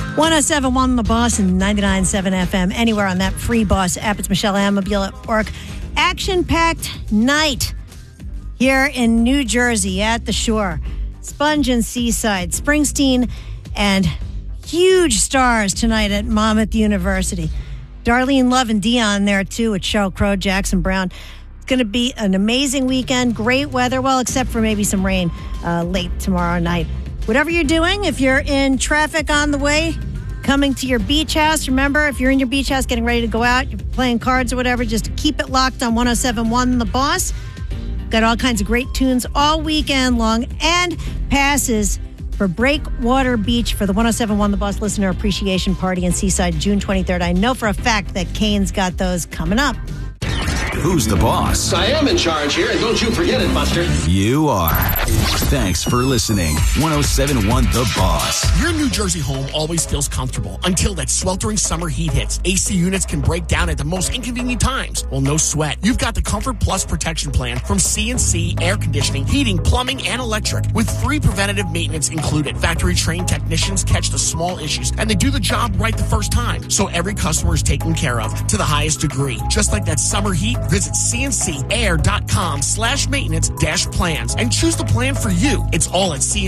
107.1 The Boss and 99.7 FM. Anywhere on that free Boss app. It's Michelle Amabile at work. Action-packed night here in New Jersey at the shore. Sponge and Seaside. Springsteen and huge stars tonight at Monmouth University. Darlene Love and Dion there too with Sheryl Crow, Jackson Brown. It's going to be an amazing weekend. Great weather, well, except for maybe some rain late tomorrow night. Whatever you're doing, if you're in traffic on the way, coming to your beach house, remember, if you're in your beach house getting ready to go out, you're playing cards or whatever, just keep it locked on 107.1 The Boss. Got all kinds of great tunes all weekend long and passes for Breakwater Beach for the 107.1 The Boss Listener Appreciation Party in Seaside, June 23rd. I know for a fact that Kane's got those coming up. Who's the boss? I am in charge here, and don't you forget it, Buster. You are. Thanks for listening. 107.1 The Boss. Your New Jersey home always feels comfortable until that sweltering summer heat hits. AC units can break down at the most inconvenient times. Well, no sweat. You've got the Comfort Plus protection plan from CNC Air Conditioning, Heating, Plumbing, and Electric with free preventative maintenance included. Factory-trained technicians catch the small issues, and they do the job right the first time. So every customer is taken care of to the highest degree. Just like that summer heat, visit cncair.com/maintenance-plans and choose the plan for you. It's all at CNC